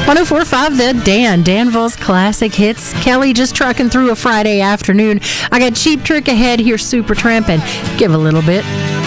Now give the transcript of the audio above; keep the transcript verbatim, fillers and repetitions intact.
oh four point five The Dan, Danville's Classic Hits. Kelly just trucking through a Friday afternoon. I got Cheap Trick ahead here, Supertramp, and give a little bit.